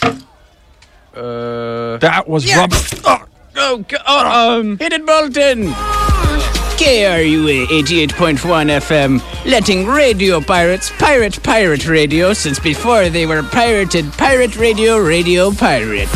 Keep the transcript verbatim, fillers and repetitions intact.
Uh, That was yeah. rubber. Oh, oh, oh, um, hit it, Bolton. K R U A eighty-eight point one F M, letting radio pirates pirate pirate radio since before they were pirated pirate radio radio pirate.